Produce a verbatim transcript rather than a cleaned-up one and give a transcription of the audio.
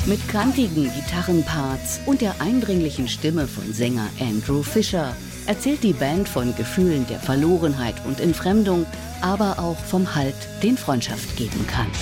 Mit kantigen Gitarrenparts und der eindringlichen Stimme von Sänger Andrew Fisher erzählt die Band von Gefühlen der Verlorenheit und Entfremdung, aber auch vom Halt, den Freundschaft geben kann.